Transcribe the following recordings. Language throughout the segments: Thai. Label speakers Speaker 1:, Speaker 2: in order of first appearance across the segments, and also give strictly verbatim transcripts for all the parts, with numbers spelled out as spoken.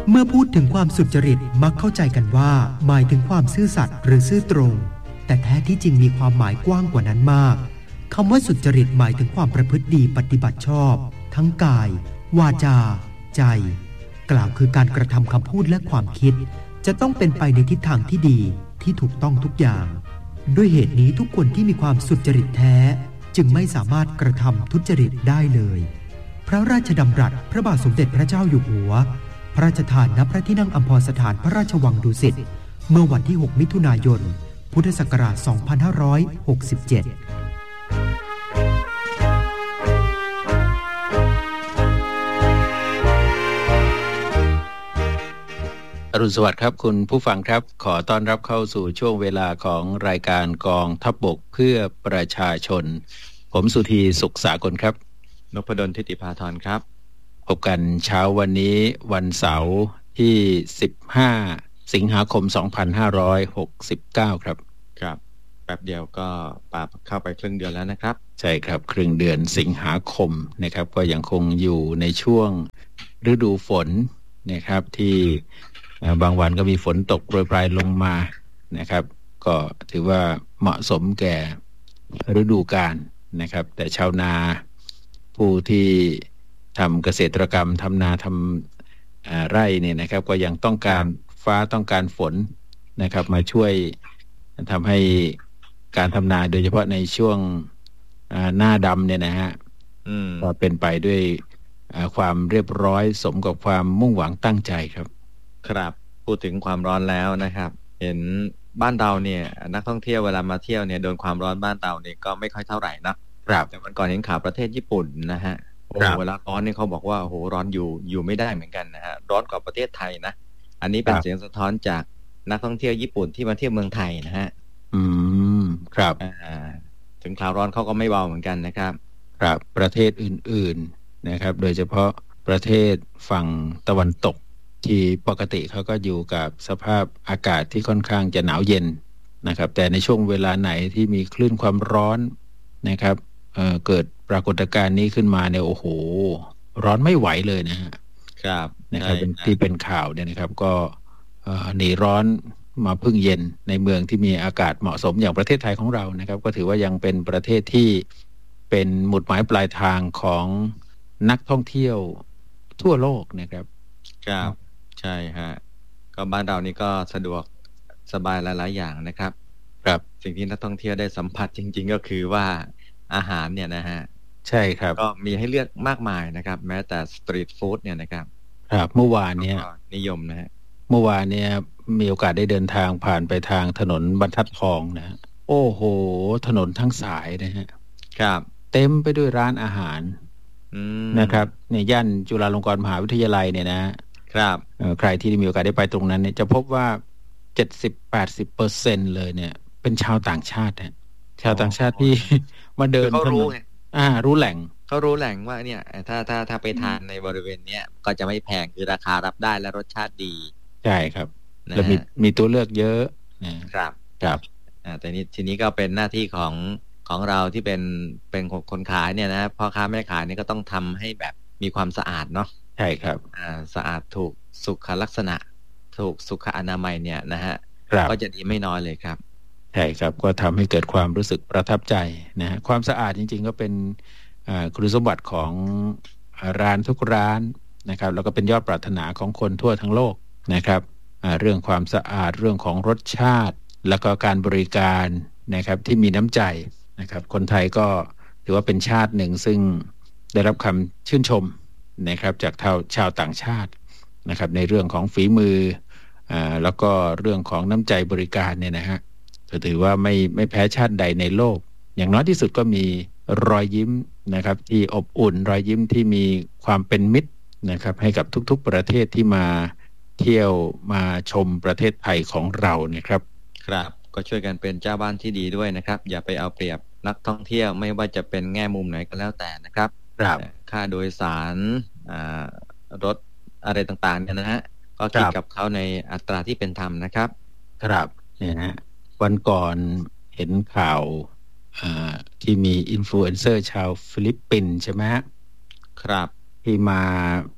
Speaker 1: เมื่อพูดถึงความสุจริตมักเข้าใจกันว่าหมายถึงความซื่อสัตย์หรือซื่อตรงแต่แท้ที่จริงมีความหมายกว้างกว่านั้นมากคำว่าสุจริตหมายถึงความประพฤติดีปฏิบัติชอบทั้งกายวาจาใจกล่าวคือการกระทำคำพูดและความคิดจะต้องเป็นไปในทิศทางที่ดีที่ถูกต้องทุกอย่างด้วยเหตุนี้ทุกคนที่มีความสุจริตแท้จึงไม่สามารถกระทำทุจริตได้เลยพระราชดำรัสพระบาทสมเด็จพระเจ้าอยู่หัวพระราชทานณพระที่นั่งอัมพรสถานพระราชวังดุสิตเมื่อวันที่หกมิถุนายนพุทธศักราชสองพันห้าร้อยหกสิบเจ็ด
Speaker 2: อรุณสวัสดิ์ครับคุณผู้ฟังครับขอต้อนรับเข้าสู่ช่วงเวลาของรายการกองทัพบกเพื่อประชาชนผมสุธีสุขสากลครับ
Speaker 3: นพดลทิติภาธรครับ
Speaker 2: พบกันเช้าวันนี้วันเสาร์ที่สิบห้าสิงหาคมสองพันห้าร้อยหกสิบเก้าครับ
Speaker 3: ครับแป๊บเดียวก็ปาเข้าไปครึ่งเดือนแล้วนะครับ
Speaker 2: ใช่ครับครึ่งเดือนสิงหาคมนะครับก็ยังคงอยู่ในช่วงฤดูฝนนะครับที่บางวันก็มีฝนตกโปรยปลายลงมานะครับก็ถือว่าเหมาะสมแก่ฤดูกาลนะครับแต่ชาวนาผู้ที่ทำเกษตรกรรมทำนาทำไร่เนี่ยนะครับก็ยังต้องการฟ้าต้องการฝนนะครับมาช่วยทำให้การทำนาโดยเฉพาะในช่วงหน้าดำเนี่ยนะฮะก็เป็นไปด้วยความเรียบร้อยสมกับความมุ่งหวังตั้งใจครับ
Speaker 3: ครับพูดถึงความร้อนแล้วนะครับเห็นบ้านเราเนี่ยนักท่องเที่ยวเวลามาเที่ยวเนี่ยโดนความร้อนบ้านเราเนี่ยก็ไม่ค่อยเท่าไหร่นะครับแต่วันก่อนเห็นข่าวประเทศญี่ปุ่นนะฮะโอ้เวลาร้อนนี่เขาบอกว่าโอ้โหร้อนอยู่อยู่ไม่ได้เหมือนกันนะฮะร้อนกว่าประเทศไทยนะอันนี้เป็นเสียงสะท้อนจากนักท่องเที่ยวญี่ปุ่นที่มาเที่ยวเมืองไทยนะฮะ
Speaker 2: อืมครับ
Speaker 3: อ่าถึงข่าวร้อนเขาก็ไม่เบาเหมือนกันนะครับ
Speaker 2: ครับประเทศอื่นๆนะครับโดยเฉพาะประเทศฝั่งตะวันตกที่ปกติเขาก็อยู่กับสภาพอากาศที่ค่อนข้างจะหนาวเย็นนะครับแต่ในช่วงเวลาไหนที่มีคลื่นความร้อนนะครับเอ่อเกิดปรากฏการณ์นี้ขึ้นมาเนี่ยโอ้โหร้อนไม่ไหวเลยนะฮะ
Speaker 3: ครับ
Speaker 2: นะครับที่เป็นข่าวเนี่ยนะครับก็เอ่อหนีร้อนมาพึ่งเย็นในเมืองที่มีอากาศเหมาะสมอย่างประเทศไทยของเรานะครับก็ถือว่ายังเป็นประเทศที่เป็นหมุดหมายปลายทางของนักท่องเที่ยวทั่วโลกนะครับ
Speaker 3: ครับใช่ฮะก็บ้านเรานี่ก็สะดวกสบายหลายๆอย่างนะครับ
Speaker 2: ครับ
Speaker 3: สิ่งที่นักท่องเที่ยวได้สัมผัสจริงๆก็คือว่าอาหารเนี่ยนะฮะ
Speaker 2: ใช่ครับ
Speaker 3: ก็มีให้เลือกมากมายนะครับแม้แต่สตรีทฟู้ดเนี่ยนะครับ
Speaker 2: ครับเมื่อวานเนี่ย
Speaker 3: นิยมนะฮะ
Speaker 2: เมื่อวานเนี่ยมีโอกาสได้เดินทางผ่านไปทางถนนบรรทัดทองนะโอ้โหถนนทั้งสายนะฮะ
Speaker 3: ครับ
Speaker 2: เต็มไปด้วยร้านอาหารนะครับในย่านจุฬาลงกรณ์มหาวิทยาลัยเนี่ยนะครับใครที่มีโอกาสได้ไปตรงนั้นเนี่ยจะพบว่า เจ็ดสิบถึงแปดสิบเปอร์เซ็นต์ เลยเนี่ยเป็นชาวต่างชาติฮะชาวต่างชาติที่มาเดิน
Speaker 3: เขารู้ไง
Speaker 2: อ่ารู้แหล่ง
Speaker 3: เขารู้แหล่งว่าเนี่ยถ้าถ้าถ้าไปทานในบริเวณเนี้ยก็จะไม่แพงคือราคารับได้และรสชาติดี
Speaker 2: ใช่ครับแล้วมีมีตัวเลือกเยอะ
Speaker 3: นะครับ
Speaker 2: ครับ
Speaker 3: อ่าแต่นี้ทีนี้ก็เป็นหน้าที่ของของเราที่เป็นเป็นคนขายเนี่ยนะพ่อค้าแม่ขายนี่ก็ต้องทำให้แบบมีความสะอาดเนาะ
Speaker 2: ใช่ครับ
Speaker 3: อ่าสะอาดถูกสุขลักษณะถูกสุขอนามัยเนี่ยนะฮะก็จะดีไม่น้อยเลยครับ
Speaker 2: ใช่ครับก็ทำให้เกิดความรู้สึกประทับใจนะฮะความสะอาดจริงๆก็เป็นคุณสมบัติของร้านทุกร้านนะครับแล้วก็เป็นยอดปรารถนาของคนทั่วทั้งโลกนะครับเรื่องความสะอาดเรื่องของรสชาติแล้วก็การบริการนะครับที่มีน้ำใจนะครับคนไทยก็ถือว่าเป็นชาติหนึ่งซึ่งได้รับคำชื่นชมนะครับจากชาวต่างชาตินะครับในเรื่องของฝีมืออ่าแล้วก็เรื่องของน้ำใจบริการเนี่ยนะฮะถือว่าไม่ไม่แพ้ชาติใดในโลกอย่างน้อยที่สุดก็มีรอยยิ้มนะครับที่อบอุ่นรอยยิ้มที่มีความเป็นมิตรนะครับให้กับทุกๆประเทศที่มาเที่ยวมาชมประเทศไทยของเราเนี่ยครับ
Speaker 3: ครับก็ช่วยกันเป็นเจ้าบ้านที่ดีด้วยนะครับอย่าไปเอาเปรียบนักท่องเที่ยวไม่ว่าจะเป็นแง่มุมไหนก็แล้วแต่นะครับ
Speaker 2: ครับ
Speaker 3: ค่าโดยสารอ่ารถอะไรต่างๆเนี่ยนะฮะก็คิดกับเขาในอัตราที่เป็นธรรมนะครับ
Speaker 2: ครับเนี่ยฮะวันก่อนเห็นข่าวที่มีอินฟลูเอนเซอร์ชาวฟิลิปปินส์ใช่ไหม
Speaker 3: ครับ
Speaker 2: ที่มา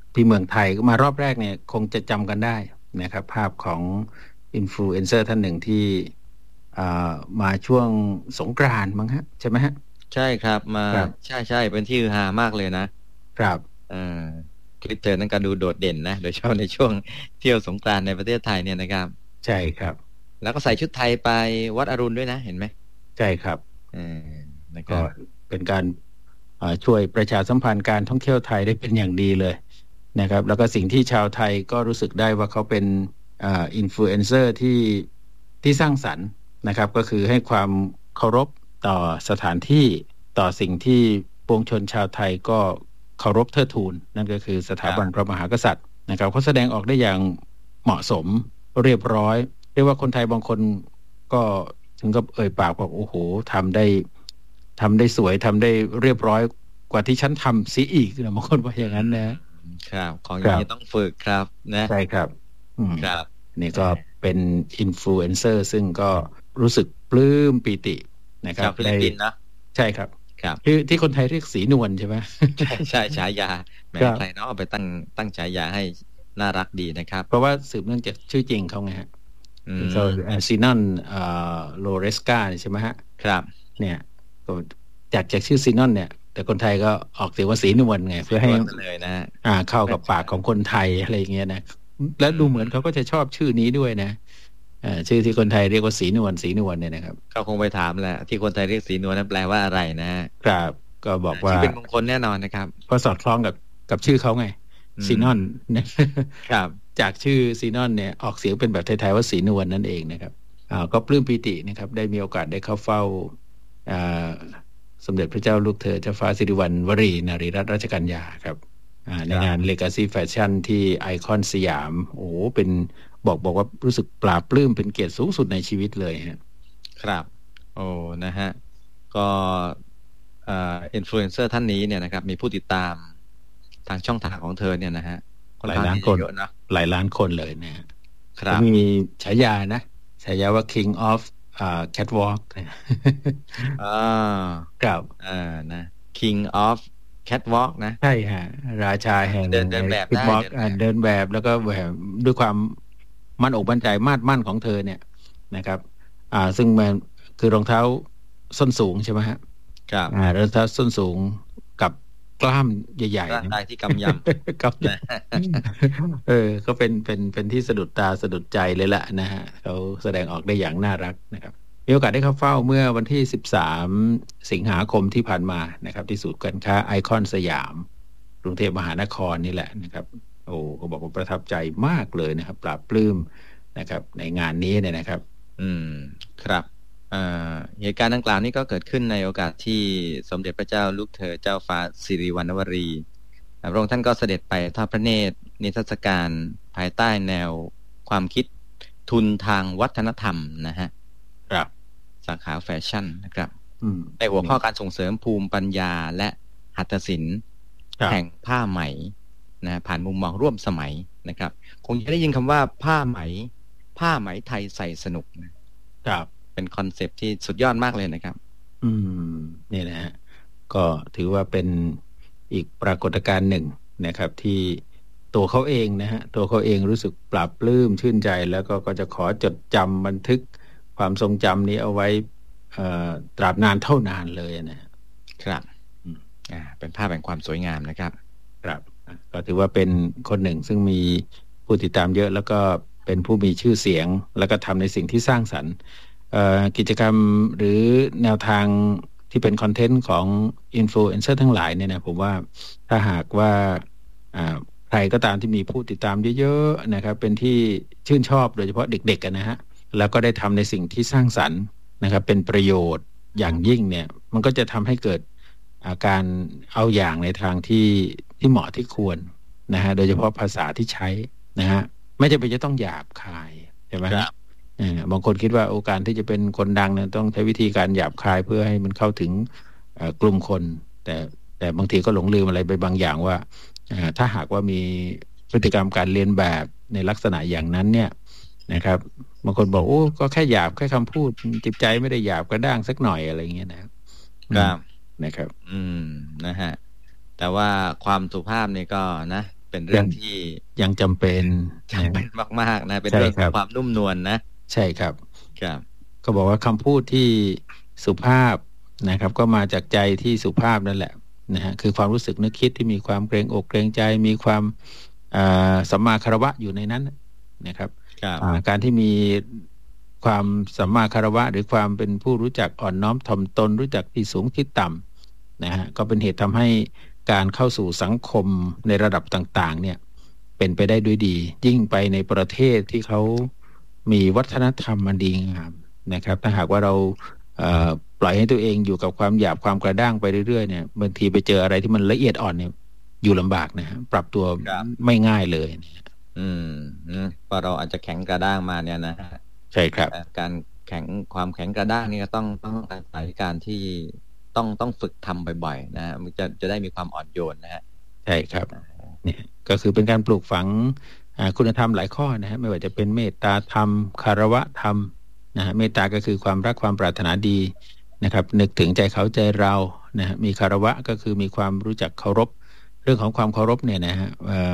Speaker 2: ที่เมืองไทยมารอบแรกเนี่ยคงจะจำกันได้นะครับภาพของอินฟลูเอนเซอร์ท่านหนึ่งที่มาช่วงสงกรานต์มั้งฮะใช่ไหมฮะ
Speaker 3: ใช่ครับมาใช่ใช่เป็นที่ฮือฮามากเลยนะครับเออคลิปเธอนั้นก็ดูโดดเด่นนะโดยเฉพาะในช่วงเที่ยวสงกรานต์ในประเทศไทยเนี่ยนะครับ
Speaker 2: ใช่ครับ
Speaker 3: แล้วก็ใส่ชุดไทยไปวัดอรุณด้วยนะเห็นไหม
Speaker 2: ใช่ครับ
Speaker 3: เออ
Speaker 2: ก็เป็นการช่วยประชาสัมพันธ์การท่องเที่ยวไทยได้เป็นอย่างดีเลยนะครับแล้วก็สิ่งที่ชาวไทยก็รู้สึกได้ว่าเขาเป็นอินฟลูเอนเซอร์ที่ที่สร้างสรรค์นะครับก็คือให้ความเคารพต่อสถานที่ต่อสิ่งที่ปวงชนชาวไทยก็เคารพเทิดทูนนั่นก็คือสถาบันพระมหากษัตริย์นะครับเขาแสดงออกได้อย่างเหมาะสมเรียบร้อยเรียกว่าคนไทยบางคนก็ถึงกับเอ่ยปากบอกโอ้โหทำได้ทำได้สวยทำได้เรียบร้อยกว่าที่ฉันทำซิอีกนะบางคนว่าอย่างนั้น
Speaker 3: นะครับของอย่างนี้ต้องฝึกครับนะ
Speaker 2: ใช่ครับ
Speaker 3: ครับ
Speaker 2: นี่ก็เป็นอินฟลูเอนเซอร์ซึ่งก็รู้สึกปลื้มปิตินะครับ
Speaker 3: ฟิลิปปินส์นะ
Speaker 2: ใช่ครับ
Speaker 3: ครับ
Speaker 2: คือที่คนไทยเรียกสีนวลใช่ไหม
Speaker 3: ใช่ใช่ฉายาแม้ใครเนาะเอาไปตั้งตั้งฉายาให้น่ารักดีนะครับ
Speaker 2: เพราะว่าสืบเนื่องจากชื่อจริงเขาไงฮะเขาซีนอนโลเรสกาใช่ไหมฮะ
Speaker 3: ครับ
Speaker 2: เนี่ยจากจากชื่อซีนอนเนี่ยแต่คนไทยก็ออกเสียงว่าสีนวลไงเพื่อให้
Speaker 3: เลยนะ
Speaker 2: อ่าเข้ากับปากของคนไทยอะไรอย่างเงี้ยนะแล้วดูเหมือนเขาก็จะชอบชื่อนี้ด้วยนะอ่าชื่อที่คนไทยเรียกว่าสีนวลสีนวลเนี่ยนะครับ
Speaker 3: เขาคงไปถามแหละที่คนไทยเรียกสีนวลนั้นแปลว่าอะไรนะครับ
Speaker 2: ก็บอกว่า
Speaker 3: ชื่อเป็นมงคลแน่นอนนะครับ
Speaker 2: เพราะสอดคล้องกับกับชื่อเขาไงซีนอนนะครับจากชื่อซีนอนเนี่ยออกเสียงเป็นแบบไทยๆว่าสีนวลนั่นเองนะครับอ่าก็ปลื้มปิตินะครับได้มีโอกาสได้เข้าเฝ้าอ่าสมเด็จพระเจ้าลูกเธอเจ้าฟ้าสิริวัณวรีนารีรัตนราชกัญญาครับในงาน Legacy Fashion ที่ไอคอนสยามโอ้เป็นบอกบอกว่ารู้สึกปลาบปลื้มเป็นเกียรติสูงสุดในชีวิตเลย
Speaker 3: ครับโอ้นะฮะก็อินฟลูเอนเซอร์ท่านนี้เนี่ยนะครับมีผู้ติดตามทางช่องทางของเธอเนี่ยนะฮะ
Speaker 2: หลายล้านคนนะหลายล้านคนเลยนะครับมีฉายานะฉายาว่า King of Catwalk
Speaker 3: อ่า
Speaker 2: ครับ
Speaker 3: อ่านะ King of Catwalk นะ
Speaker 2: ใช่ฮะราชาแห่ง
Speaker 3: เดินเดินแบบได้
Speaker 2: เดินแบบแล้วก็แบบด้วยความมั่นอกมั่นใจมาดมั่นของเธอเนี่ยนะครับอ่าซึ่งมันคือรองเท้าส้นสูงใช่ไหมฮะ
Speaker 3: ครับ
Speaker 2: อ่ารองเท้าส้นสูงกับกล้ามใหญ่ๆ
Speaker 3: ร่างกายที่กำยำ
Speaker 2: กำยำเออก็เป็นเป็นเป็นที่สะดุดตาสะดุดใจเลยแหละนะฮะเขาแสดงออกได้อย่างน่ารักนะครับมีโอกาสได้เข้าเฝ้าเมื่อวันที่สิบสามสิงหาคมที่ผ่านมานะครับที่ศูนย์การค้าไอคอนสยามกรุงเทพมหานครนี่แหละนะครับโอ้เขาบอกว่าประทับใจมากเลยนะครับปลาบปลื้มนะครับในงานนี้เนี่ยนะครับ
Speaker 3: อืมครับเหตุการณ์ดังกล่าวนี้ก็เกิดขึ้นในโอกาสที่สมเด็จพระเจ้าลูกเธอเจ้าฟ้าสิริวัณวรีพระองค์ท่านก็เสด็จไปทอดพระเนตรนิทรรศการภายใต้แนวความคิดทุนทางวัฒนธรรมนะฮะ
Speaker 2: ครับ
Speaker 3: สาขาแฟชั่นนะครับในหัวข้อการส่งเสริมภูมิปัญญาและหัตถศิลป์แห่งผ้าไหมนะผ่านมุมมองร่วมสมัยนะครับคงจะได้ยินคำว่าผ้าไหมผ้าไหมไทยใส่สนุก
Speaker 2: นะครับ
Speaker 3: เป็นคอนเซปต์ที่สุดยอดมากเลยนะครับ
Speaker 2: อืมนี่นะฮะก็ถือว่าเป็นอีกปรากฏการณ์หนึ่งนะครับที่ตัวเขาเองนะฮะตัวเขาเองรู้สึกปลาบปลื้มชื่นใจแล้วก็ก็จะขอจดจำบันทึกความทรงจำนี้เอาไว้ตราบนานเท่านานเลย
Speaker 3: นะครับอ่าเป็นภาพแห่งความสวยงามนะครับ
Speaker 2: ครับก็ถือว่าเป็นคนหนึ่งซึ่งมีผู้ติดตามเยอะแล้วก็เป็นผู้มีชื่อเสียงแล้วก็ทำในสิ่งที่สร้างสรรค์กิจกรรมหรือแนวทางที่เป็นคอนเทนต์ของอินฟลูเอนเซอร์ทั้งหลายเนี่ยนะผมว่าถ้าหากว่าใครก็ตามที่มีผู้ติดตามเยอะๆนะครับเป็นที่ชื่นชอบโดยเฉพาะเด็กๆกันนะฮะแล้วก็ได้ทำในสิ่งที่สร้างสรรค์นะครับเป็นประโยชน์อย่างยิ่งเนี่ยมันก็จะทำให้เกิดอาการเอาอย่างในทางที่ที่เหมาะที่ควรนะฮะโดยเฉพาะภาษาที่ใช้นะฮะไม่จำเป็นจะต้องหยาบคายใช่ไหมครับบางคนคิดว่าโอกาสที่จะเป็นคนดังเนี่ยต้องใช้วิธีการหยาบคายเพื่อให้มันเข้าถึงกลุ่มคนแต่แต่บางทีก็หลงลืมอะไรไปบางอย่างว่าถ้าหากว่ามีพฤติกรรมการเรียนแบบในลักษณะอย่างนั้นเนี่ยนะครับบางคนบอกโอ้ก็แค่หยาบแค่คำพูดจิตใจไม่ได้หยาบกระด้างสักหน่อยอะไรเงี้ยนะครับนะครับ
Speaker 3: อืมนะฮะแต่ว่าความสุภาพนี่ก็นะเป็นเรื่องที่
Speaker 2: ยังจำเป็น
Speaker 3: จำเป็นมากๆนะเป็นเรื่องของความนุ่มนวล นะ
Speaker 2: ใช่ครับ
Speaker 3: ครับ
Speaker 2: ก็บอกว่าคำพูดที่สุภาพนะครับก็มาจากใจที่สุภาพนั่นแหละนะฮะคือความรู้สึกนึกคิดที่มีความเกรงอกเกรงใจมีความสัมมาคารวะอยู่ในนั้นนะครับการที่มีความสัมมาคารวะหรือความเป็นผู้รู้จักอ่อนน้อมถ่อมตนรู้จักที่สูงที่ต่ำนะฮะก็เป็นเหตุทำให้การเข้าสู่สังคมในระดับต่างๆเนี่ยเป็นไปได้ด้วยดียิ่งไปในประเทศที่เขามีวัฒนธรรมมันดีงามนะครับถ้าหากว่าเราปล่อยให้ตัวเองอยู่กับความหยาบความกระด้างไปเรื่อยๆเนี่ยบางทีไปเจออะไรที่มันละเอียดอ่อนเนี่ยอยู่ลำบากนะฮะปรับตัวไม่ง่ายเลย
Speaker 3: อืมพอเราอาจจะแข็งกระด้างมาเนี่ยนะฮะ
Speaker 2: ใช่ครับ
Speaker 3: การแข็งความแข็งกระด้างนี่ก็ต้องต้องอาศัยการที่ต้องต้องฝึกทำบ่อยๆนะฮะมันจะจะได้มีความอ่อนโยนนะฮะ
Speaker 2: ใช่ครับเนี่ยก็คือเป็นการปลูกฝังคุณธรรมหลายข้อนะฮะไม่ว่าจะเป็นเมตตาธรรมคารวะธรรมนะฮะเมตตาก็คือความรักความปรารถนาดีนะครับนึกถึงใจเขาใจเรานะฮะมีคารวะก็คือมีความรู้จักเคารพเรื่องของความเคารพเนี่ยนะฮะ